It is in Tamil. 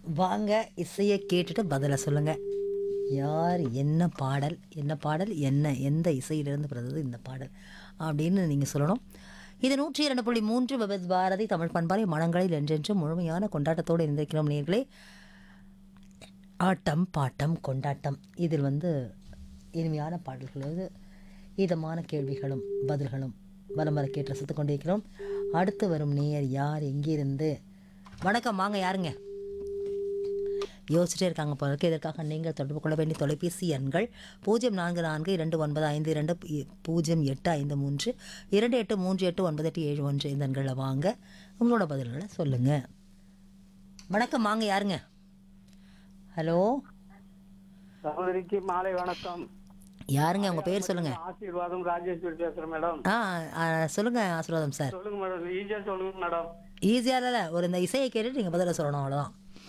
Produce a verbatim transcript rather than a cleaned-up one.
வாங்க இசையை கேட்டுட்டு பதிலை சொல்லுங்க. யார், என்ன பாடல், என்ன பாடல், என்ன எந்த இசையிலிருந்து பிறந்தது இந்த பாடல் அப்படின்னு நீங்கள் சொல்லணும். இது நூற்றி இரண்டு புள்ளி மூன்று விபத் பாரதி தமிழ் பண்பாலை மனங்களில் என்றென்றும் முழுமையான கொண்டாட்டத்தோடு இருந்திருக்கிறோம் நேர்களே. ஆட்டம் பாட்டம் கொண்டாட்டம் இதில் வந்து இனிமையான பாடல்களோடு இதமான கேள்விகளும் பதில்களும் வலம் வர கேட்டு ரசித்து கொண்டிருக்கிறோம். அடுத்து வரும் நேயர் யார், எங்கிருந்து? வணக்கம், வாங்க, யாருங்க? யோசிச்சுட்டே இருக்காங்க போல இருக்கு. இதற்காக நீங்கள் தொடர்பு கொள்ள வேண்டிய தொலைபேசி எண்கள் பூஜ்ஜியம் நான்கு நான்கு இரண்டு ஒன்பது ஐந்து இரண்டு பூஜ்ஜியம் எட்டு ஐந்து மூன்று இரண்டு எட்டு மூன்று எட்டு ஒன்பது எட்டு ஏழு ஒன்று இந்த எண்களில் வாங்க உங்களோட பதில்களை சொல்லுங்கள். வணக்கம், வாங்க, யாருங்க? ஹலோ, சகோதரிக்கு மாலை வணக்கம். யாருங்க உங்கள் பேர் சொல்லுங்கள். ஆசீர்வாதம் ராஜேஸ்வரி பேசுகிறேன் மேடம். ஆ சொல்லுங்கள் ஆசீர்வாதம் சார். சொல்லுங்க மேடம், ஈஸியாக சொல்லுங்க மேடம். ஈஸியாக இல்லை, ஒரு இந்த இசையை கேட்டுட்டு நீங்கள் பதிலை சொல்லணும், அவ்வளோதான்.